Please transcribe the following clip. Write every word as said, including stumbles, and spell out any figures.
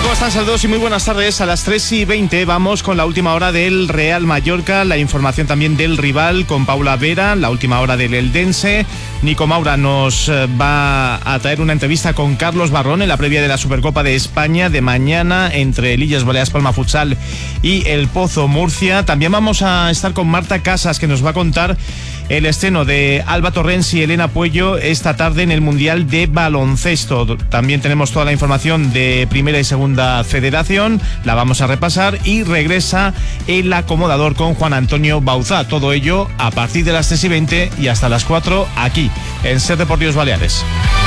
¿Cómo están? Saludos y muy buenas tardes. A las tres y veinte vamos con la última hora del Real Mallorca, la información también del rival con Paula Vera, la última hora del Eldense. Nico Maura nos va a traer una entrevista con Carlos Barrón en la previa de la Supercopa de España de mañana entre Illes Balears Palma Futsal y El Pozo Murcia. También vamos a estar con Marta Casas, que nos va a contar el estreno de Alba Torrens y Elena Puello esta tarde en el Mundial de Baloncesto. También tenemos toda la información de Primera y Segunda Federación, la vamos a repasar, y regresa el acomodador con Juan Antonio Bauzá. Todo ello a partir de las tres y veinte y hasta las cuatro aquí en Ser Deportivos Baleares.